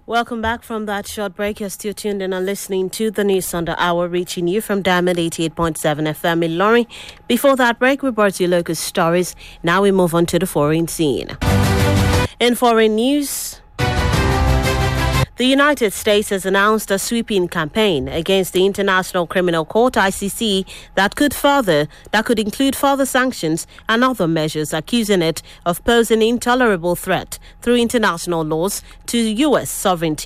Welcome back from that short break. You're still tuned in and listening to the news on the hour, reaching you from Diamond 88.7 FM in Lorry. Before that break, we brought you local stories. Now we move on to the foreign scene. In foreign news, the United States has announced a sweeping campaign against the International Criminal Court, ICC, that could include further sanctions and other measures, accusing it of posing intolerable threat through international laws to U.S. sovereignty.